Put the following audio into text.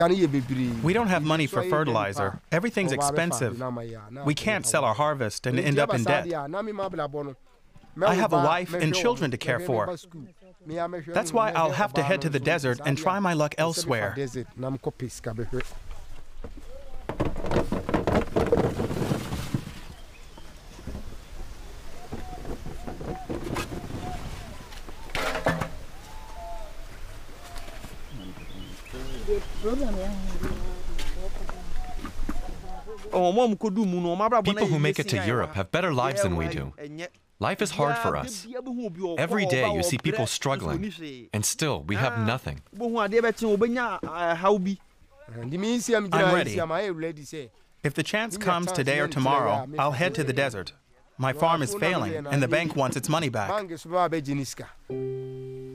We don't have money for fertilizer. Everything's expensive. We can't sell our harvest and end up in debt. I have a wife and children to care for. That's why I'll have to head to the desert and try my luck elsewhere. People who make it to Europe have better lives than we do. Life is hard for us. Every day you see people struggling, and still we have nothing. I'm ready. If the chance comes today or tomorrow, I'll head to the desert. My farm is failing, and the bank wants its money back.